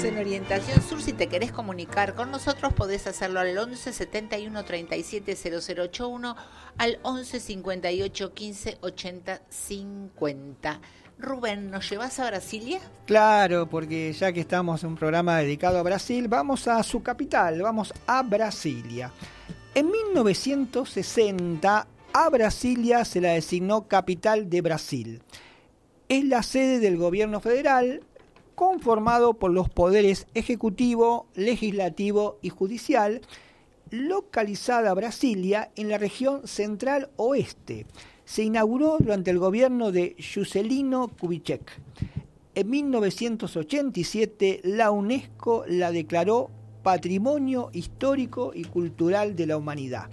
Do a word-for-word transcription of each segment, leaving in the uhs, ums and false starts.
en Orientación Sur. Si te querés comunicar con nosotros, podés hacerlo al once setenta y uno treinta y siete cero cero ochenta y uno, al once cincuenta y ocho quince ochenta cincuenta. Rubén, ¿nos llevas a Brasilia? Claro, porque ya que estamos en un programa dedicado a Brasil, vamos a su capital, vamos a Brasilia. En mil novecientos sesenta, a Brasilia se la designó capital de Brasil. Es la sede del gobierno federal, conformado por los poderes ejecutivo, legislativo y judicial, localizada Brasilia en la región central oeste. Se inauguró durante el gobierno de Juscelino Kubitschek. En mil novecientos ochenta y siete, la UNESCO la declaró Patrimonio Histórico y Cultural de la Humanidad.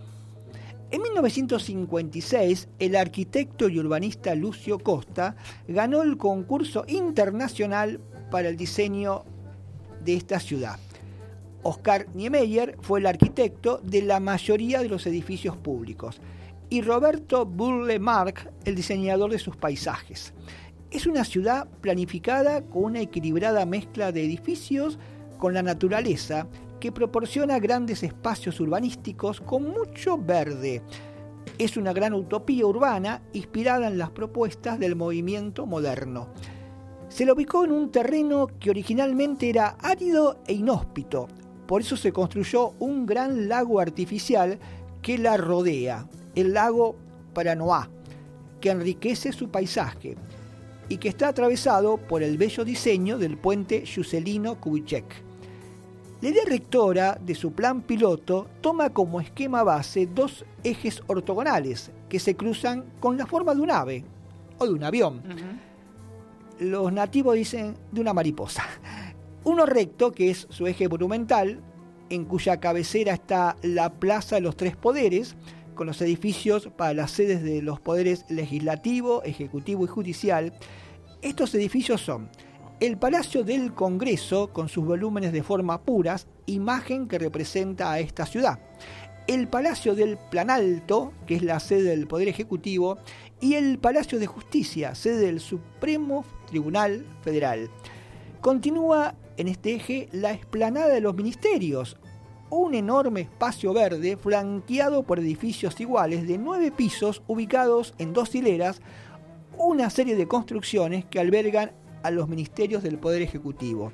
En mil novecientos cincuenta y seis, el arquitecto y urbanista Lúcio Costa ganó el concurso internacional para el diseño de esta ciudad. Oscar Niemeyer fue el arquitecto de la mayoría de los edificios públicos y Roberto Burle Marx el diseñador de sus paisajes. Es una ciudad planificada con una equilibrada mezcla de edificios con la naturaleza que proporciona grandes espacios urbanísticos con mucho verde. Es una gran utopía urbana inspirada en las propuestas del movimiento moderno. Se la ubicó en un terreno que originalmente era árido e inhóspito. Por eso se construyó un gran lago artificial que la rodea, el lago Paranoá, que enriquece su paisaje y que está atravesado por el bello diseño del puente Juscelino Kubitschek. La idea rectora de su plan piloto toma como esquema base dos ejes ortogonales que se cruzan con la forma de un ave o de un avión. Uh-huh. Los nativos dicen de una mariposa. Uno recto, que es su eje monumental, en cuya cabecera está la Plaza de los Tres Poderes, con los edificios para las sedes de los poderes legislativo, ejecutivo y judicial. Estos edificios son el Palacio del Congreso, con sus volúmenes de forma puras, imagen que representa a esta ciudad. El Palacio del Planalto, que es la sede del Poder Ejecutivo, y el Palacio de Justicia, sede del Supremo Tribunal Federal. Continúa en este eje la explanada de los ministerios, un enorme espacio verde flanqueado por edificios iguales de nueve pisos ubicados en dos hileras, una serie de construcciones que albergan a los ministerios del Poder Ejecutivo.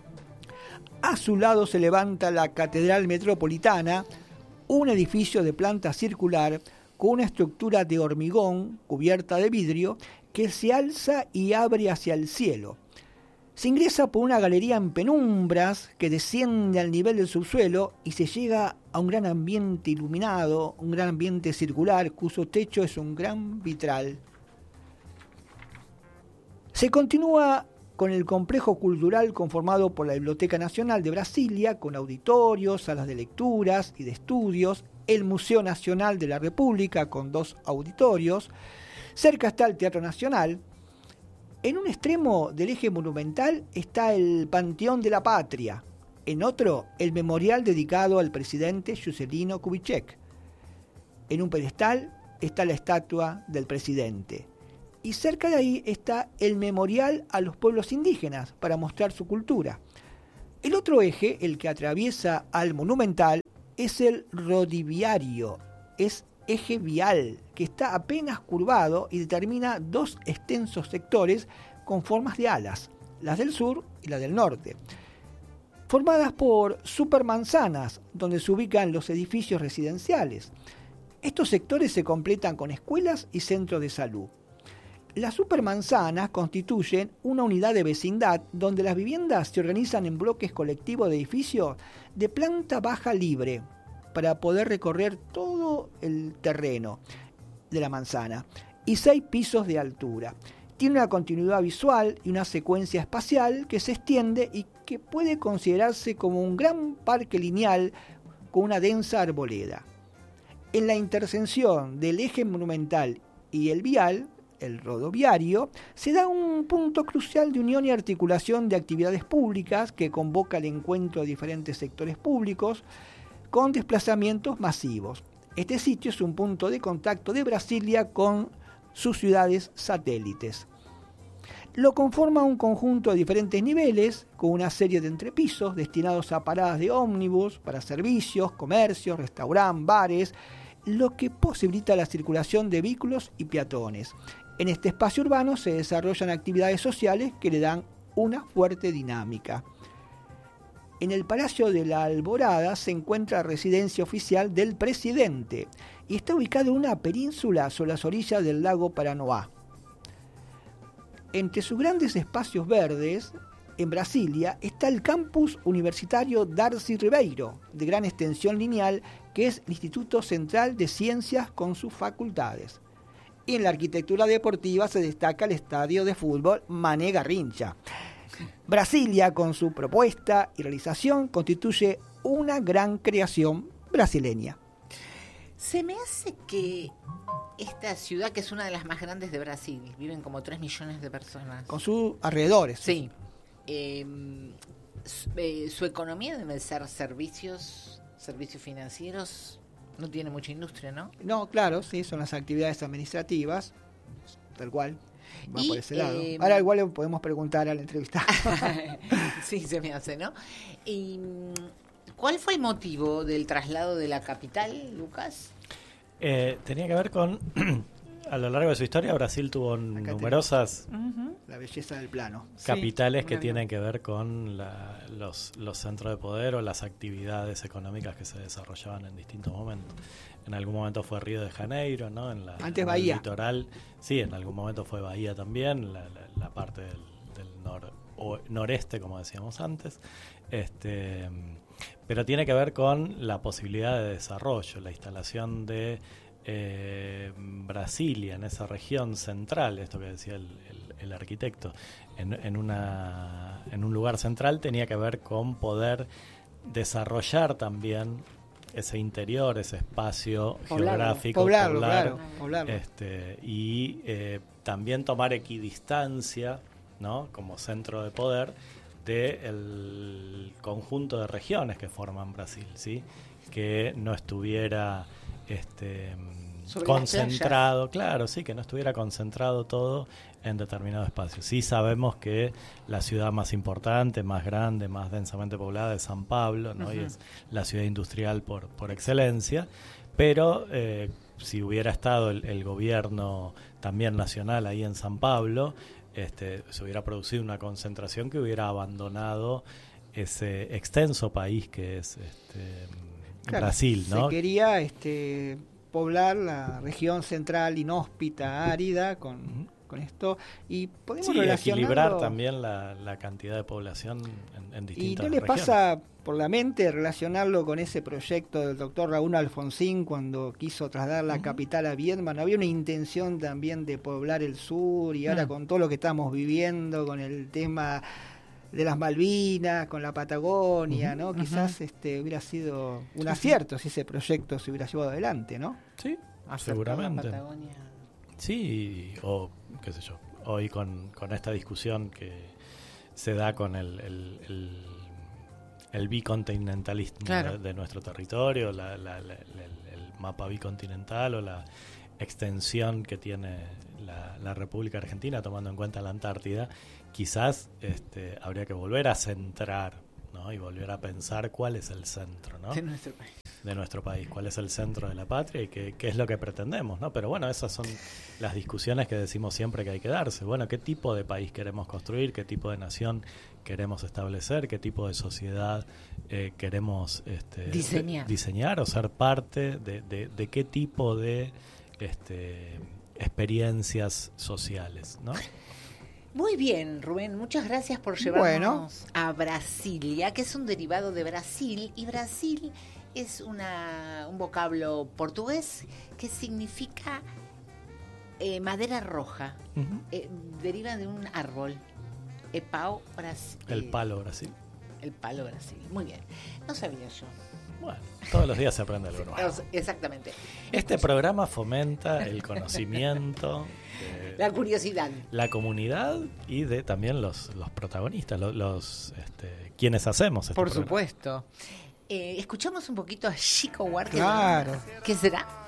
A su lado se levanta la Catedral Metropolitana, un edificio de planta circular con una estructura de hormigón cubierta de vidrio que se alza y abre hacia el cielo. Se ingresa por una galería en penumbras que desciende al nivel del subsuelo y se llega a un gran ambiente iluminado, un gran ambiente circular cuyo techo es un gran vitral. Se continúa con el complejo cultural conformado por la Biblioteca Nacional de Brasilia, con auditorios, salas de lecturas y de estudios, el Museo Nacional de la República, con dos auditorios. Cerca está el Teatro Nacional. En un extremo del eje monumental está el Panteón de la Patria, en otro el memorial dedicado al presidente Juscelino Kubitschek. En un pedestal está la estatua del presidente. Y cerca de ahí está el memorial a los pueblos indígenas para mostrar su cultura. El otro eje, el que atraviesa al monumental, es el rodiviario, es eje vial, que está apenas curvado y determina dos extensos sectores con formas de alas, las del sur y las del norte, formadas por supermanzanas, donde se ubican los edificios residenciales. Estos sectores se completan con escuelas y centros de salud. Las supermanzanas constituyen una unidad de vecindad donde las viviendas se organizan en bloques colectivos de edificios de planta baja libre para poder recorrer todo el terreno de la manzana y seis pisos de altura. Tiene una continuidad visual y una secuencia espacial que se extiende y que puede considerarse como un gran parque lineal con una densa arboleda. En la intersección del eje monumental y el vial, el rodoviario, se da un punto crucial de unión y articulación de actividades públicas que convoca el encuentro de diferentes sectores públicos con desplazamientos masivos. Este sitio es un punto de contacto de Brasilia con sus ciudades satélites. Lo conforma un conjunto de diferentes niveles, con una serie de entrepisos destinados a paradas de ómnibus, para servicios, comercios, restaurantes, bares, lo que posibilita la circulación de vehículos y peatones. En este espacio urbano se desarrollan actividades sociales que le dan una fuerte dinámica. En el Palacio de la Alborada se encuentra la residencia oficial del presidente y está ubicado en una península sobre las orillas del lago Paranoá. Entre sus grandes espacios verdes, en Brasilia, está el campus universitario Darcy Ribeiro, de gran extensión lineal, que es el Instituto Central de Ciencias con sus facultades. Y en la arquitectura deportiva se destaca el estadio de fútbol Mané Garrincha. Brasilia, con su propuesta y realización, constituye una gran creación brasileña. Se me hace que esta ciudad, que es una de las más grandes de Brasil, viven como tres millones de personas. Con sus alrededores. Sí. Eh, su, eh, su economía debe ser servicios, servicios financieros. No tiene mucha industria, ¿no? No, claro, sí, son las actividades administrativas, tal cual. Va y, por ese lado. Eh, Ahora igual le podemos preguntar al entrevistado. Sí, se me hace, ¿no? Y, ¿cuál fue el motivo del traslado de la capital, Lucas? Eh, tenía que ver con, a lo largo de su historia, Brasil tuvo numerosas uh-huh. la belleza del plano. Capitales sí, que tienen que ver con la, los, los centros de poder o las actividades económicas que se desarrollaban en distintos momentos. En algún momento fue Río de Janeiro, ¿no? En la, Antes en Bahía. El litoral. Sí, en algún momento fue Bahía también, la, la, la parte del, del nor, o, noreste, como decíamos antes. Este, pero tiene que ver con la posibilidad de desarrollo, la instalación de eh, Brasilia en esa región central, esto que decía el, el, el arquitecto, en, en, una, en un lugar central tenía que ver con poder desarrollar también ese interior, ese espacio poblarlo, geográfico, poblarlo, poblar, claro, poblarlo. Este, y eh, también tomar equidistancia, ¿no? Como centro de poder del conjunto de regiones que forman Brasil, ¿sí? Que no estuviera este, concentrado, claro, sí, que no estuviera concentrado todo en determinado espacio. Sí sabemos que la ciudad más importante, más grande, más densamente poblada es San Pablo, ¿no? Uh-huh. Y es la ciudad industrial por, por excelencia, pero eh, si hubiera estado el, el gobierno también nacional ahí en San Pablo, este, se hubiera producido una concentración que hubiera abandonado ese extenso país que es este, claro, Brasil, ¿no? Se quería este, poblar la región central inhóspita, árida, con... Uh-huh. con esto, y podemos sí, relacionarlo... equilibrar también la, la cantidad de población en, en distintas regiones. ¿Y no le regiones. pasa por la mente relacionarlo con ese proyecto del doctor Raúl Alfonsín cuando quiso trasladar la uh-huh. capital a Viedma? ¿No había una intención también de poblar el sur? Y ahora uh-huh. con todo lo que estamos viviendo, con el tema de las Malvinas, con la Patagonia, uh-huh. ¿no? Uh-huh. Quizás este hubiera sido un sí, acierto sí. si ese proyecto se hubiera llevado adelante, ¿no? Sí, seguramente. La Patagonia. Sí, o qué sé yo, hoy con, con esta discusión que se da con el, el, el, el bicontinentalismo claro. de, de nuestro territorio, la, la, la, el, el mapa bicontinental o la extensión que tiene la, la República Argentina tomando en cuenta la Antártida, quizás este, habría que volver a centrar, ¿no? Y volver a pensar cuál es el centro, ¿no? De nuestro país. de nuestro país, cuál es el centro de la patria y qué, qué es lo que pretendemos, ¿no? Pero bueno, esas son las discusiones que decimos siempre que hay que darse. Bueno, ¿qué tipo de país queremos construir? ¿Qué tipo de nación queremos establecer? ¿Qué tipo de sociedad eh, queremos este, diseñar. De, diseñar o ser parte de, de, de qué tipo de este, experiencias sociales, ¿no? Muy bien, Rubén, muchas gracias por llevarnos bueno. a Brasilia, que es un derivado de Brasil, y Brasil es una, un vocablo portugués que significa eh, madera roja. Uh-huh. Eh, deriva de un árbol. El pau Brasil. El palo Brasil. El palo Brasil. Muy bien. No sabía yo. Bueno, todos los días se aprende algo nuevo. Exactamente. Este programa fomenta el conocimiento, de la curiosidad, la comunidad y de también los, los protagonistas, los, los este, quienes hacemos este Por programa. Supuesto. Eh, escuchamos un poquito a Chico Huarque. Claro. ¿Qué será?